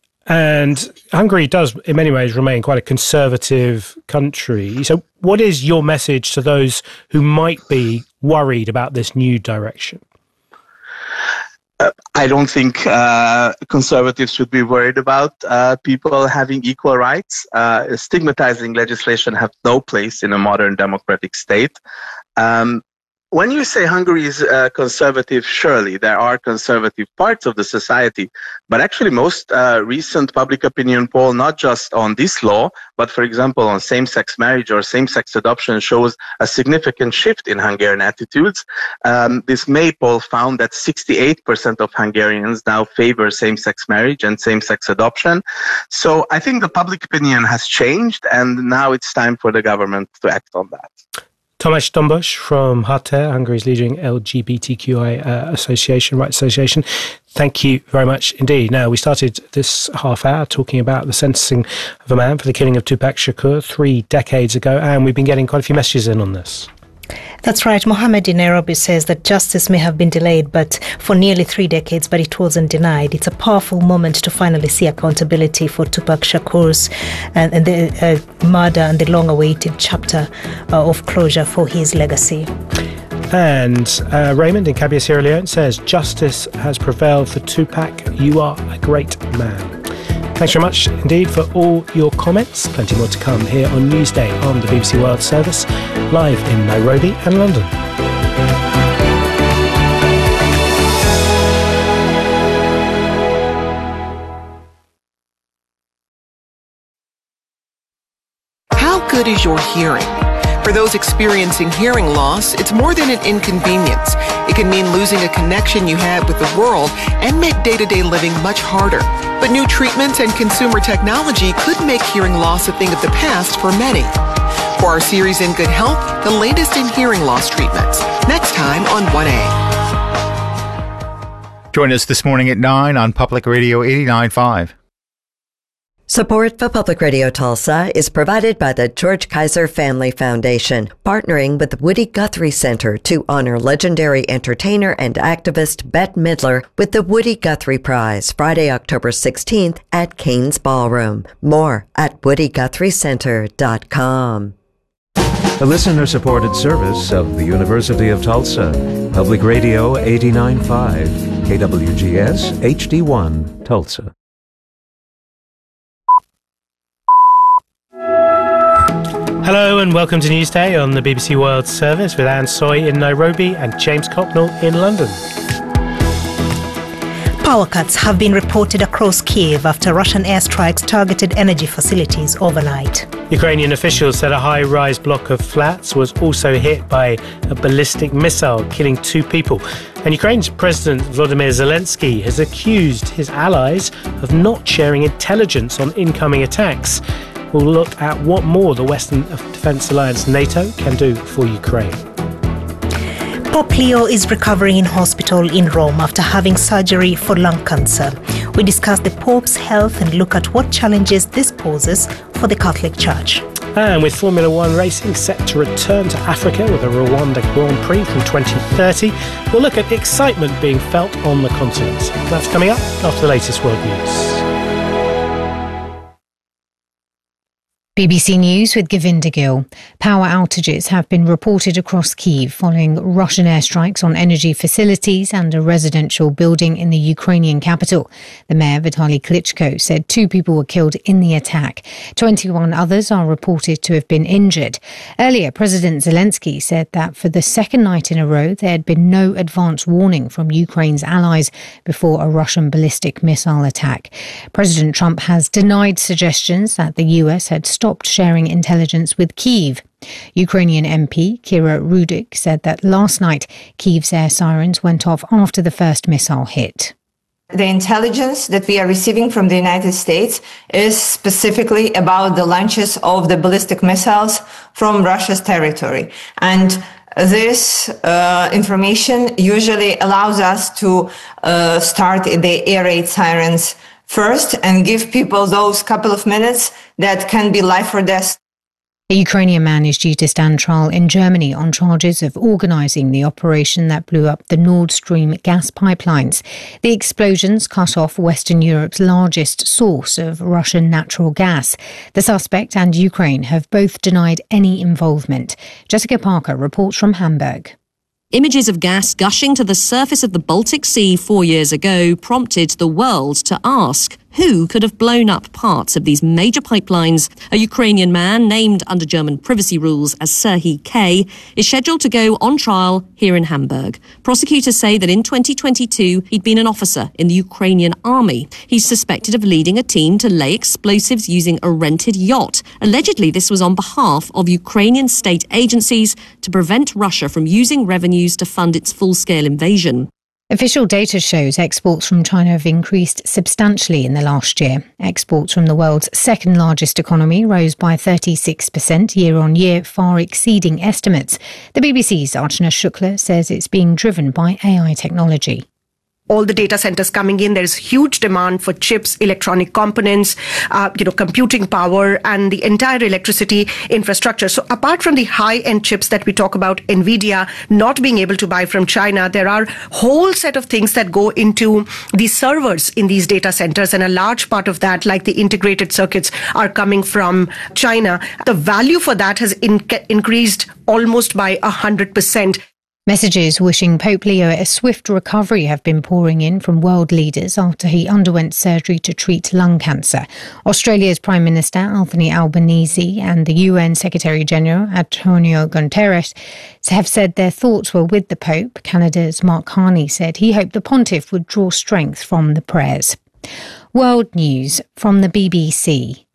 And Hungary does, in many ways, remain quite a conservative country. So what is your message to those who might be worried about this new direction? Uh, I don't think uh, conservatives should be worried about uh, people having equal rights. Uh, stigmatizing legislation has no place in a modern democratic state. Um, When you say Hungary is uh, conservative, surely there are conservative parts of the society, but actually most uh, recent public opinion poll, not just on this law, but for example on same-sex marriage or same-sex adoption, shows a significant shift in Hungarian attitudes. Um, this May poll found that sixty-eight percent of Hungarians now favor same-sex marriage and same-sex adoption. So I think the public opinion has changed, and now it's time for the government to act on that. Tamás Dombos from HATER, Hungary's leading L G B T Q I uh, association, rights association. Thank you very much indeed. Now, we started this half hour talking about the sentencing of a man for the killing of Tupac Shakur three decades ago, and we've been getting quite a few messages in on this. That's right. Mohammed in Nairobi says that justice may have been delayed but for nearly three decades, but it wasn't denied. It's a powerful moment to finally see accountability for Tupac Shakur's and, and the uh, murder and the long-awaited chapter uh, of closure for his legacy. And uh, Raymond in Kabia, Sierra Leone says, justice has prevailed for Tupac. You are a great man. Thanks very much indeed for all your comments. Plenty more to come here on Newsday on the B B C World Service, live in Nairobi and London. How good is your hearing? For those experiencing hearing loss, it's more than an inconvenience. It can mean losing a connection you had with the world and make day-to-day living much harder. But new treatments and consumer technology could make hearing loss a thing of the past for many. For our series In Good Health, the latest in hearing loss treatments. Next time on one A. Join us this morning at nine on Public Radio eighty-nine point five. Support for Public Radio Tulsa is provided by the George Kaiser Family Foundation, partnering with the Woody Guthrie Center to honor legendary entertainer and activist Bette Midler with the Woody Guthrie Prize, Friday, October sixteenth at Cain's Ballroom. More at woody guthrie center dot com. A listener-supported service of the University of Tulsa. Public Radio eighty-nine point five, K W G S, H D one, Tulsa. Hello and welcome to Newsday on the B B C World Service with Anne Soy in Nairobi and James Cocknell in London. Power cuts have been reported across Kiev after Russian airstrikes targeted energy facilities overnight. Ukrainian officials said a high-rise block of flats was also hit by a ballistic missile, killing two people. And Ukraine's President Volodymyr Zelensky has accused his allies of not sharing intelligence on incoming attacks. We'll look at what more the Western Defence Alliance NATO can do for Ukraine. Pope Leo is recovering in hospital in Rome after having surgery for lung cancer. We discuss the Pope's health and look at what challenges this poses for the Catholic Church. And with Formula One racing set to return to Africa with a Rwanda Grand Prix from twenty thirty, we'll look at the excitement being felt on the continent. That's coming up after the latest world news. B B C News with Govinda Gill. Power outages have been reported across Kyiv following Russian airstrikes on energy facilities and a residential building in the Ukrainian capital. The mayor, Vitaly Klitschko, said two people were killed in the attack. twenty-one others are reported to have been injured. Earlier, President Zelensky said that for the second night in a row, there had been no advance warning from Ukraine's allies before a Russian ballistic missile attack. President Trump has denied suggestions that the U S had stopped stopped sharing intelligence with Kyiv. Ukrainian M P Kira Rudik said that last night Kyiv's air sirens went off after the first missile hit. The intelligence that we are receiving from the United States is specifically about the launches of the ballistic missiles from Russia's territory. And this uh, information usually allows us to uh, start the air raid sirens first and give people those couple of minutes that can be life or death. A Ukrainian man is due to stand trial in Germany on charges of organising the operation that blew up the Nord Stream gas pipelines. The explosions cut off Western Europe's largest source of Russian natural gas. The suspect and Ukraine have both denied any involvement. Jessica Parker reports from Hamburg. Images of gas gushing to the surface of the Baltic Sea four years ago prompted the world to ask, who could have blown up parts of these major pipelines? A Ukrainian man named under German privacy rules as Serhiy K. is scheduled to go on trial here in Hamburg. Prosecutors say that in twenty twenty-two, he'd been an officer in the Ukrainian army. He's suspected of leading a team to lay explosives using a rented yacht. Allegedly, this was on behalf of Ukrainian state agencies to prevent Russia from using revenues to fund its full-scale invasion. Official data shows exports from China have increased substantially in the last year. Exports from the world's second largest economy rose by thirty-six percent year on year, far exceeding estimates. The B B C's Archana Shukla says it's being driven by A I technology. All the data centers coming in, there's huge demand for chips, electronic components, uh, you know, computing power and the entire electricity infrastructure. So apart from the high-end chips that we talk about, NVIDIA not being able to buy from China, there are whole set of things that go into the servers in these data centers. And a large part of that, like the integrated circuits, are coming from China. The value for that has in- increased almost by one hundred percent. Messages wishing Pope Leo a swift recovery have been pouring in from world leaders after he underwent surgery to treat lung cancer. Australia's Prime Minister Anthony Albanese and the U N Secretary-General Antonio Guterres have said their thoughts were with the Pope. Canada's Mark Carney said he hoped the pontiff would draw strength from the prayers. World news from the B B C.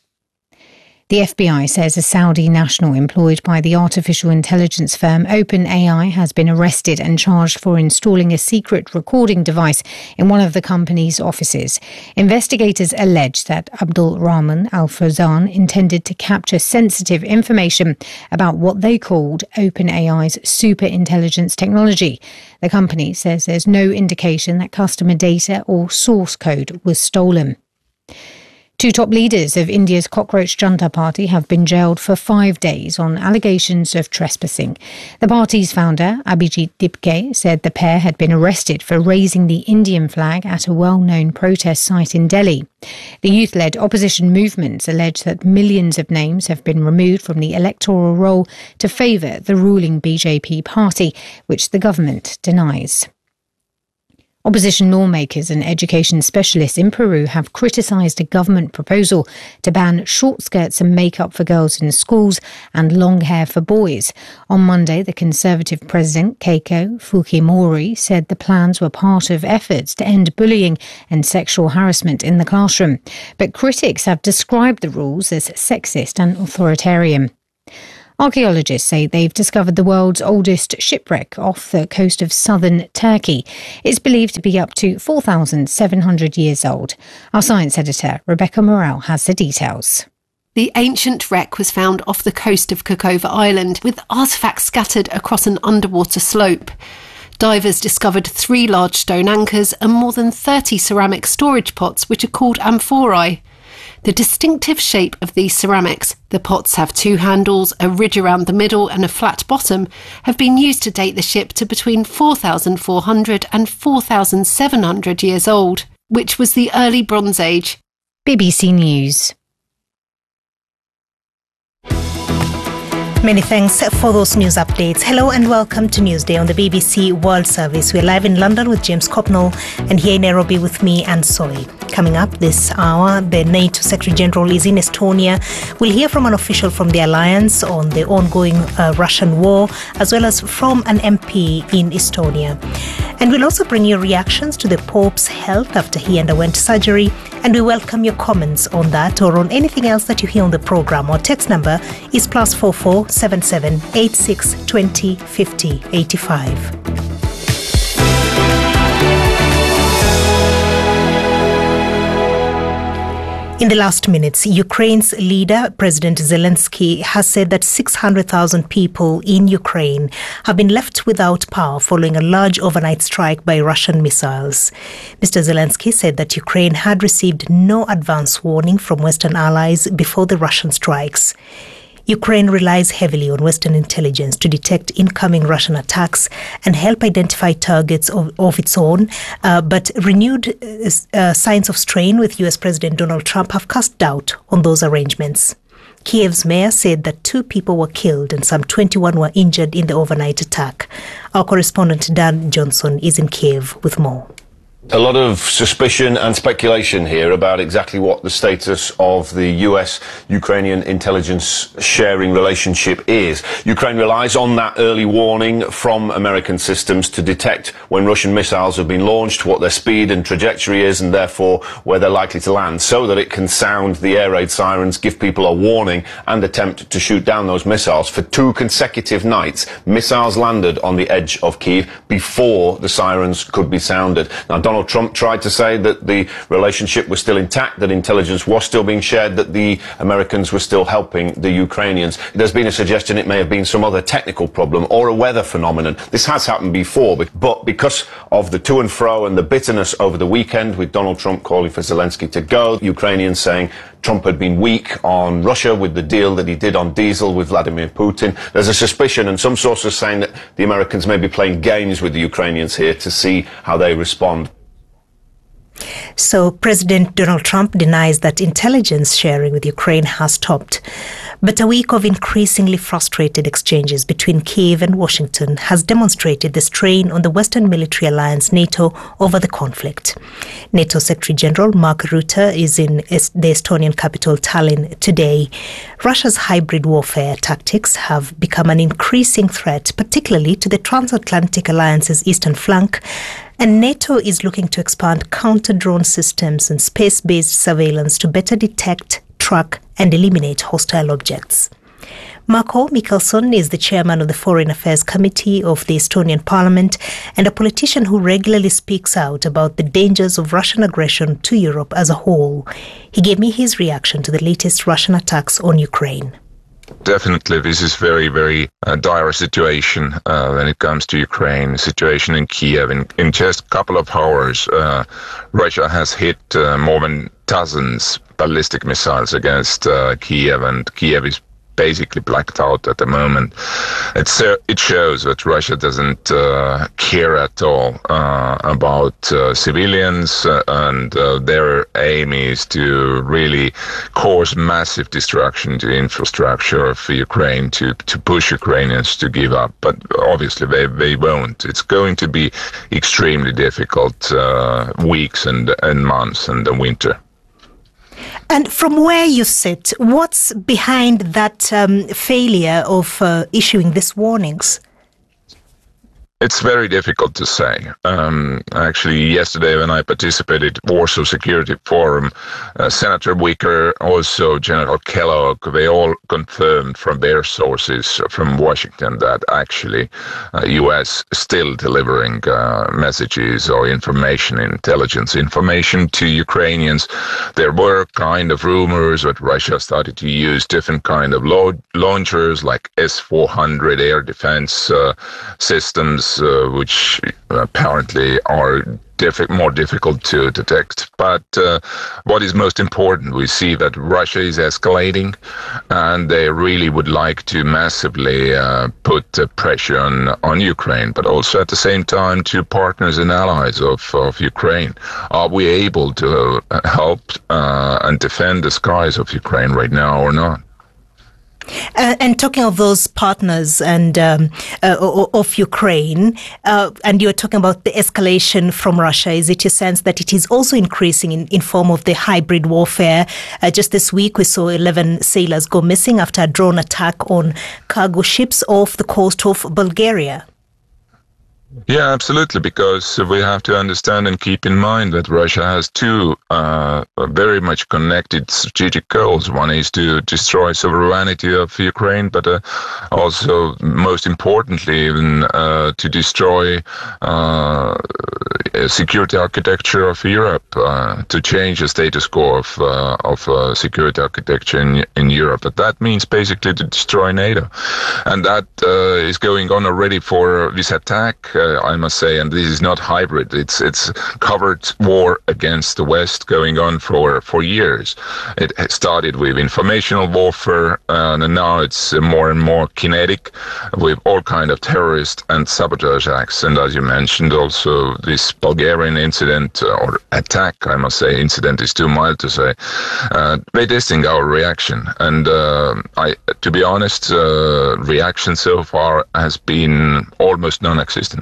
The F B I says a Saudi national employed by the artificial intelligence firm OpenAI has been arrested and charged for installing a secret recording device in one of the company's offices. Investigators allege that Abdul Rahman Al Fawzan intended to capture sensitive information about what they called OpenAI's superintelligence technology. The company says there's no indication that customer data or source code was stolen. Two top leaders of India's cockroach junta party have been jailed for five days on allegations of trespassing. The party's founder, Abhijit Dipke, said the pair had been arrested for raising the Indian flag at a well-known protest site in Delhi. The youth-led opposition movements allege that millions of names have been removed from the electoral roll to favour the ruling B J P party, which the government denies. Opposition lawmakers and education specialists in Peru have criticised a government proposal to ban short skirts and makeup for girls in schools and long hair for boys. On Monday, the Conservative President, Keiko Fujimori, said the plans were part of efforts to end bullying and sexual harassment in the classroom. But critics have described the rules as sexist and authoritarian. Archaeologists say they've discovered the world's oldest shipwreck off the coast of southern Turkey. It's believed to be up to four thousand seven hundred years old. Our science editor, Rebecca Morrell, has the details. The ancient wreck was found off the coast of Kokova Island, with artefacts scattered across an underwater slope. Divers discovered three large stone anchors and more than thirty ceramic storage pots, which are called amphorae. The distinctive shape of these ceramics, the pots have two handles, a ridge around the middle and a flat bottom, have been used to date the ship to between four thousand four hundred and four thousand seven hundred years old, which was the early Bronze Age. B B C News. Many thanks for those news updates. Hello and welcome to Newsday on the B B C World Service. We're live in London with James Copnall and here in Nairobi with me and Soy. Coming up this hour, the NATO Secretary General is in Estonia. We'll hear from an official from the alliance on the ongoing uh, Russian war, as well as from an M P in Estonia. And we'll also bring you reactions to the Pope's health after he underwent surgery. And we welcome your comments on that or on anything else that you hear on the programme. Our text number is plus four four seven seven eight six twenty fifty eighty five. In the last minutes, Ukraine's leader, President Zelensky, has said that six hundred thousand people in Ukraine have been left without power following a large overnight strike by Russian missiles. Mister Zelensky said that Ukraine had received no advance warning from Western allies before the Russian strikes. Ukraine relies heavily on Western intelligence to detect incoming Russian attacks and help identify targets of, of its own, uh, but renewed uh, uh, signs of strain with U S President Donald Trump have cast doubt on those arrangements. Kiev's mayor said that two people were killed and some twenty-one were injured in the overnight attack. Our correspondent Dan Johnson is in Kiev with more. A lot of suspicion and speculation here about exactly what the status of the U S-Ukrainian intelligence sharing relationship is. Ukraine relies on that early warning from American systems to detect when Russian missiles have been launched, what their speed and trajectory is, and therefore where they're likely to land, so that it can sound the air raid sirens, give people a warning, and attempt to shoot down those missiles. For two consecutive nights, missiles landed on the edge of Kyiv before the sirens could be sounded. Now, Donald Trump tried to say that the relationship was still intact, that intelligence was still being shared, that the Americans were still helping the Ukrainians. There's been a suggestion it may have been some other technical problem or a weather phenomenon. This has happened before, but because of the to and fro and the bitterness over the weekend, with Donald Trump calling for Zelensky to go, Ukrainians saying Trump had been weak on Russia with the deal that he did on diesel with Vladimir Putin. There's a suspicion, and some sources saying that the Americans may be playing games with the Ukrainians here to see how they respond. So President Donald Trump denies that intelligence sharing with Ukraine has stopped. But a week of increasingly frustrated exchanges between Kyiv and Washington has demonstrated the strain on the Western military alliance NATO over the conflict. NATO Secretary General Mark Rutte is in the Estonian capital Tallinn today. Russia's hybrid warfare tactics have become an increasing threat, particularly to the transatlantic alliance's eastern flank, and NATO is looking to expand counter-drone systems and space-based surveillance to better detect, track and eliminate hostile objects. Marko Mickelson is the chairman of the Foreign Affairs Committee of the Estonian Parliament and a politician who regularly speaks out about the dangers of Russian aggression to Europe as a whole. He gave me his reaction to the latest Russian attacks on Ukraine. Definitely, this is very, very uh, dire situation uh, when it comes to Ukraine. The situation in Kiev. In, in just a couple of hours, uh, Russia has hit uh, more than dozens ballistic missiles against uh, Kiev, and Kiev is basically blacked out at the moment. It's, uh, it shows that Russia doesn't uh, care at all uh, about uh, civilians, uh, and uh, their aim is to really cause massive destruction to infrastructure of Ukraine, to, to push Ukrainians to give up. But obviously they, they won't. It's going to be extremely difficult uh, weeks and, and months and the winter. And from where you sit, what's behind that um, failure of uh, issuing these warnings? It's very difficult to say. Um, actually, yesterday when I participated in Warsaw Security Forum, uh, Senator Wicker, also General Kellogg, they all confirmed from their sources from Washington that actually uh, U S still delivering uh, messages or information, intelligence information to Ukrainians. There were kind of rumors that Russia started to use different kind of lo- launchers like S four hundred air defense uh, systems, Uh, which apparently are diff- more difficult to detect. But uh, what is most important, we see that Russia is escalating, and they really would like to massively uh, put uh, pressure on, on Ukraine, but also at the same time to partners and allies of, of Ukraine. Are we able to uh, help uh, and defend the skies of Ukraine right now or not? Uh, and talking of those partners and um, uh, of Ukraine, uh, and you're talking about the escalation from Russia, is it your sense that it is also increasing in, in form of the hybrid warfare? Uh, just this week, we saw eleven sailors go missing after a drone attack on cargo ships off the coast of Bulgaria. Yeah, absolutely, because we have to understand and keep in mind that Russia has two uh, very much connected strategic goals. One is to destroy sovereignty of Ukraine, but uh, also, most importantly, even uh, to destroy uh, security architecture of Europe, uh, to change the status quo of, uh, of uh, security architecture in, in Europe. But that means basically to destroy NATO. And that uh, is going on already for this attack. Uh, I must say, and this is not hybrid. It's it's covert war against the West going on for for years. It started with informational warfare, uh, and now it's more and more kinetic, with all kind of terrorist and sabotage acts. And as you mentioned, also this Bulgarian incident uh, or attack, I must say, incident is too mild to say. Uh, they testing our reaction, and uh, I, to be honest, uh, reaction so far has been almost non-existent.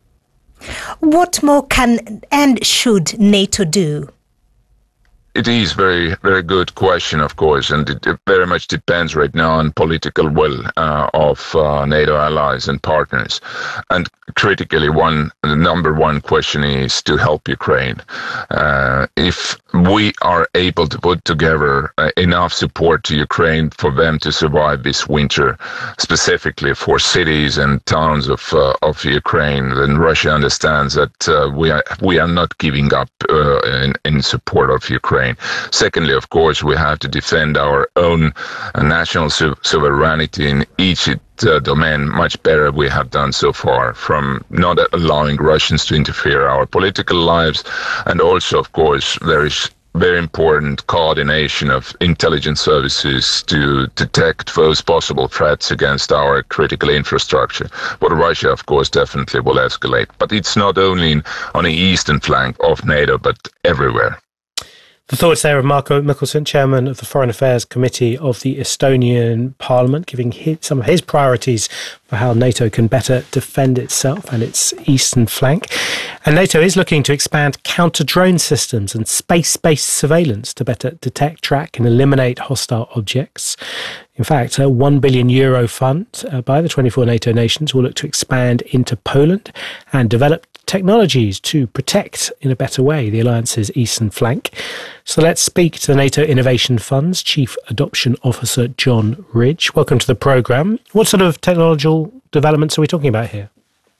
What more can and should NATO do? It is very, very good question, of course, and it, it very much depends right now on political will uh, of uh, NATO allies and partners. And critically, one the number one question is to help Ukraine. Uh, if we are able to put together uh, enough support to Ukraine for them to survive this winter, specifically for cities and towns of uh, of Ukraine, then Russia understands that uh, we are we are not giving up uh, in, in support of Ukraine. Secondly, of course, we have to defend our own uh, national su- sovereignty in each uh, domain much better we have done so far, from not allowing Russians to interfere in our political lives, and also, of course, there is very important coordination of intelligence services to detect those possible threats against our critical infrastructure. But Russia, of course, definitely will escalate. But it's not only in, on the eastern flank of NATO, but everywhere. The thoughts there of Marko Mihkelson, chairman of the Foreign Affairs Committee of the Estonian Parliament, giving his, some of his priorities for how NATO can better defend itself and its eastern flank. And NATO is looking to expand counter-drone systems and space-based surveillance to better detect, track and eliminate hostile objects. In fact, a one billion euro fund uh, by the twenty-four NATO nations will look to expand into Poland and develop technologies to protect in a better way the alliance's eastern flank. So let's speak to the NATO Innovation Fund's Chief Adoption Officer, John Ridge. Welcome to the programme. What sort of technological developments are we talking about here?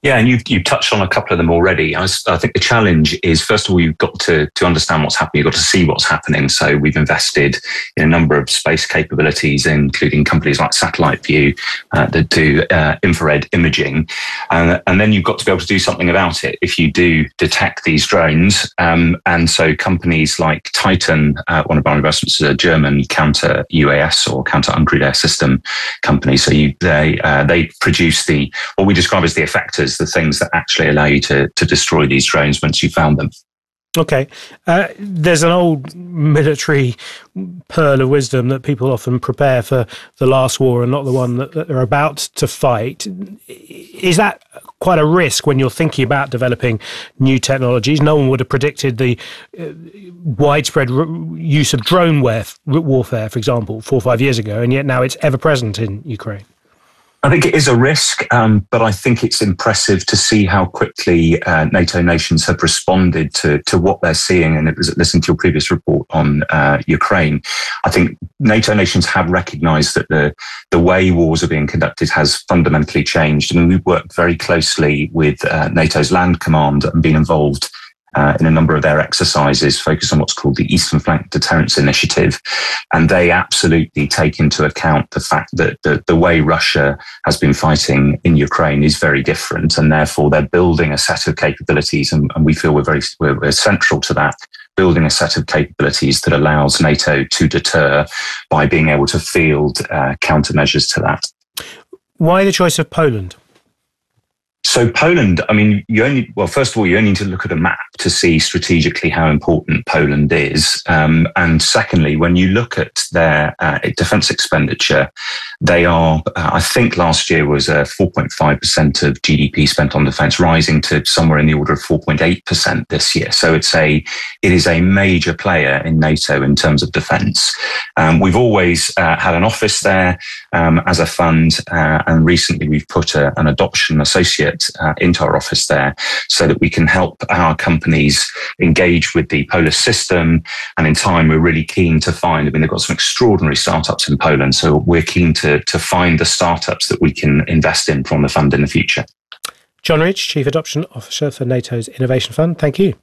Yeah, and you've, you've touched on a couple of them already. I, I think the challenge is, first of all, you've got to, to understand what's happening. You've got to see what's happening. So we've invested in a number of space capabilities, including companies like Satellite View uh, that do uh, infrared imaging. And, and then you've got to be able to do something about it if you do detect these drones. Um, and so companies like Titan, uh, one of our investments is a German counter U A S or counter uncrewed air system company. So you, they, uh, they produce the, what we describe as the effectors, the things that actually allow you to, to destroy these drones once you've found them. Okay. Uh, there's an old military pearl of wisdom that people often prepare for the last war and not the one that, that they're about to fight. Is that quite a risk when you're thinking about developing new technologies? No one would have predicted the uh, widespread r- use of drone warf- warfare, for example, four or five years ago, and yet now it's ever present in Ukraine. I think it is a risk, um, but I think it's impressive to see how quickly uh, NATO nations have responded to, to what they're seeing. And it was listening to your previous report on uh, Ukraine. I think NATO nations have recognised that the the way wars are being conducted has fundamentally changed. I mean, we've worked very closely with uh, NATO's Land Command and been involved Uh, in a number of their exercises focused on what's called the Eastern Flank Deterrence Initiative. And they absolutely take into account the fact that the, the way Russia has been fighting in Ukraine is very different. And therefore, they're building a set of capabilities. And, and we feel we're very we're, we're central to that, building a set of capabilities that allows NATO to deter by being able to field uh, countermeasures to that. Why the choice of Poland? So Poland, I mean, you only, well, first of all, you only need to look at a map to see strategically how important Poland is. Um, and secondly, when you look at their uh, defence expenditure, they are, uh, I think last year was uh, four point five percent of G D P spent on defence, rising to somewhere in the order of four point eight percent this year. So it's a, it is a major player in NATO in terms of defence. Um, we've always uh, had an office there um, as a fund, uh, and recently we've put a, an adoption associate Uh, into our office there so that we can help our companies engage with the Polish system. And in time, we're really keen to find, I mean, they've got some extraordinary startups in Poland. So we're keen to, to find the startups that we can invest in from the fund in the future. John Ridge, Chief Adoption Officer for NATO's Innovation Fund. Thank you.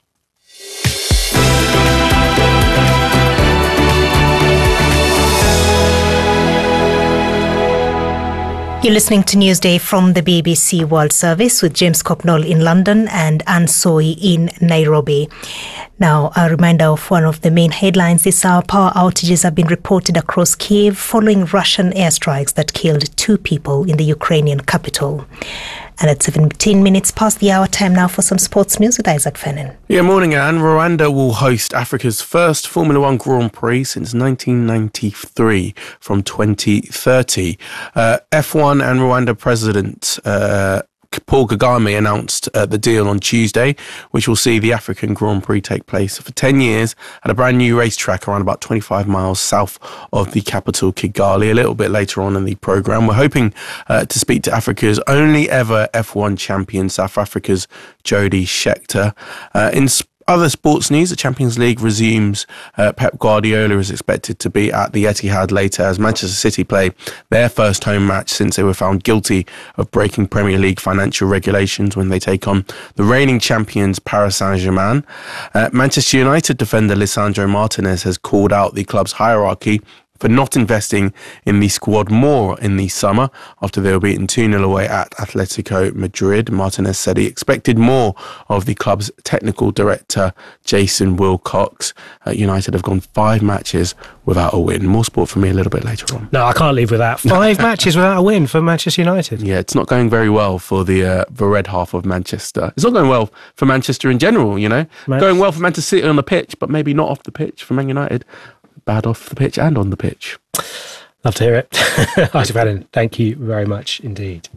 You're listening to Newsday from the B B C World Service with James Copnall in London and Anne Soy in Nairobi. Now, a reminder of one of the main headlines this hour. Power outages have been reported across Kyiv following Russian airstrikes that killed two people in the Ukrainian capital. And at seventeen minutes past the hour, time now for some sports news with Isaac Fennin. Yeah, morning, Anne. Rwanda will host Africa's first Formula One Grand Prix since nineteen ninety-three from twenty thirty. Uh, F one and Rwanda President uh, Paul Kagame announced uh, the deal on Tuesday, which will see the African Grand Prix take place for ten years at a brand new racetrack around about twenty-five miles south of the capital, Kigali. A little bit later on in the programme, we're hoping uh, to speak to Africa's only ever F one champion, South Africa's Jody Scheckter. Uh, in sp- Other sports news, the Champions League resumes. Uh, Pep Guardiola is expected to be at the Etihad later as Manchester City play their first home match since they were found guilty of breaking Premier League financial regulations when they take on the reigning champions Paris Saint-Germain. Uh, Manchester United defender Lisandro Martinez has called out the club's hierarchy for not investing in the squad more in the summer after they were beaten two nil away at Atletico Madrid. Martinez said he expected more of the club's technical director, Jason Wilcox. Uh, United have gone five matches without a win. More sport for me a little bit later on. No, I can't leave with that. Five matches without a win for Manchester United. Yeah, it's not going very well for the uh, the red half of Manchester. It's not going well for Manchester in general, you know. Man- going well for Manchester City on the pitch, but maybe not off the pitch for Man United. Bad off the pitch and on the pitch. Love to hear it. Isaac Fennin, thank you very much indeed.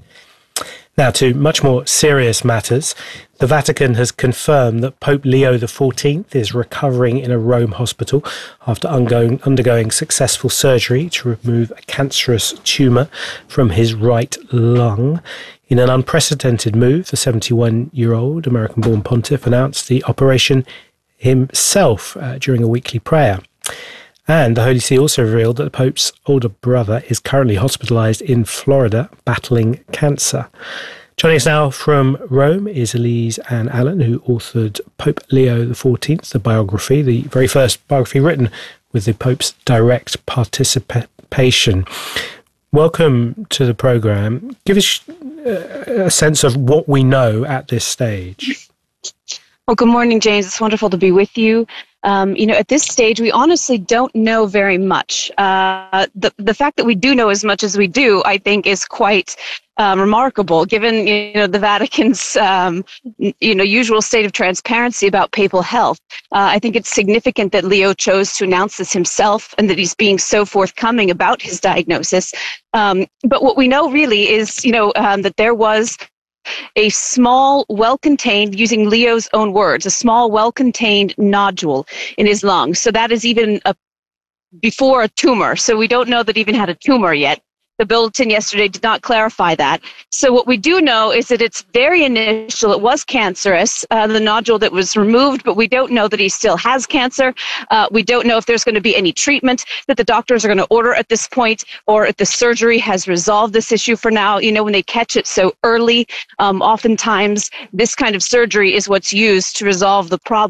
Now to much more serious matters. The Vatican has confirmed that Pope Leo the fourteenth is recovering in a Rome hospital after undergoing, undergoing successful surgery to remove a cancerous tumour from his right lung. In an unprecedented move, the seventy-one-year-old American-born pontiff announced the operation himself uh, during a weekly prayer. And the Holy See also revealed that the Pope's older brother is currently hospitalised in Florida battling cancer. Joining us now from Rome is Elise Ann Allen, who authored Pope Leo the fourteenth, the biography, the very first biography written with the Pope's direct participation. Welcome to the programme. Give us a sense of what we know at this stage. Well, good morning, James. It's wonderful to be with you. Um, you know, at this stage, we honestly don't know very much. Uh, the the fact that we do know as much as we do, I think, is quite um, remarkable, given you know the Vatican's um, you know usual state of transparency about papal health. Uh, I think it's significant that Leo chose to announce this himself, and that he's being so forthcoming about his diagnosis. Um, but what we know really is, you know, um, that there was a small, well-contained, using Leo's own words, a small, well-contained nodule in his lungs. So that is even a, before a tumor. So we don't know that he even had a tumor yet. The bulletin yesterday did not clarify that. So what we do know is that it's very initial. It was cancerous, uh, the nodule that was removed, but we don't know that he still has cancer. Uh, we don't know if there's going to be any treatment that the doctors are going to order at this point, or if the surgery has resolved this issue for now. You know, when they catch it so early, um, oftentimes this kind of surgery is what's used to resolve the problem.